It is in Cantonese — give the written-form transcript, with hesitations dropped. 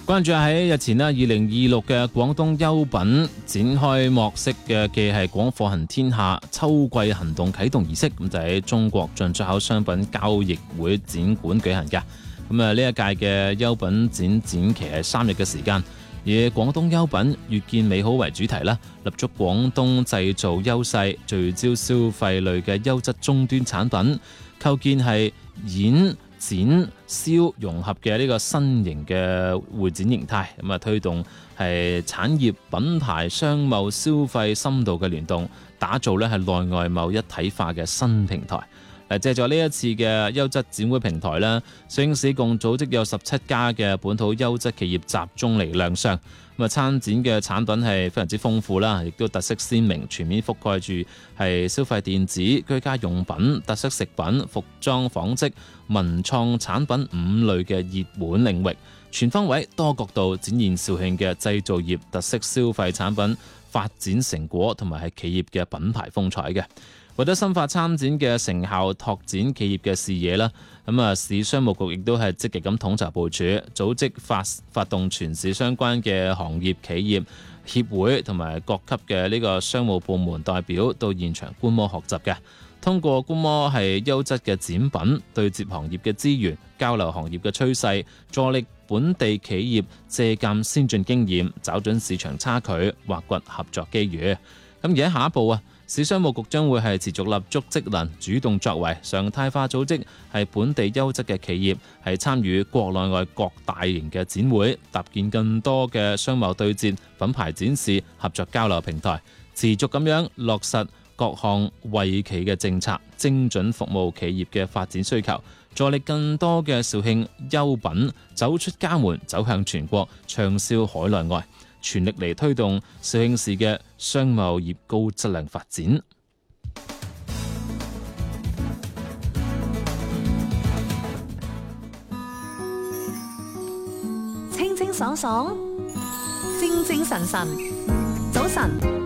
關注喺日前2026嘅廣東優品展開幕式嘅既係廣貨行天下秋季行動啟動儀式，咁就喺中國進出口商品交易會展館舉行嘅。咁呢一屆嘅優品展期係3日嘅時間，以廣東優品越見美好為主題啦，立足廣東製造優勢，聚焦消費類嘅優質終端產品，構建係演展銷融合嘅呢個新型嘅會展形態，咁推動係產業品牌商貿消費深度嘅聯動，打造係內外貿一體化嘅新平台。借助呢一次嘅優質展會平台咧，上影市共組織有17家嘅本土優質企業集中嚟亮相。參展嘅產品係非常之豐富啦，亦都特色鮮明，全面覆蓋住係消費電子、居家用品、特色食品、服裝紡織、文創產品5類嘅熱門領域，全方位多角度展現肇慶嘅製造業特色消費產品發展成果同埋係企業嘅品牌風采嘅。為咗深化參展嘅成效，拓展企業嘅視野啦，市商務局亦都係積極咁統籌部署，組織發動全市相關嘅行業企業協會同埋各級嘅呢個商務部門代表到現場觀摩學習嘅。通過觀摩係優質嘅展品，對接行業嘅資源，交流行業嘅趨勢，助力本地企業借鑑先進經驗，找準市場差距，挖掘合作機遇。咁而喺下一步市商務局將會係持續立足職能，主動作為，常態化組織係本地優質嘅企業係參與國內外各大型嘅展會，搭建更多嘅商貿對接、品牌展示、合作交流平台，持續咁樣落實各項惠企嘅政策，精準服務企業嘅發展需求，助力更多嘅肇慶優品走出家門，走向全國，暢銷海內外。全力嚟推動肇慶市嘅商貿業高質量發展。 清清爽爽，精精神神，早晨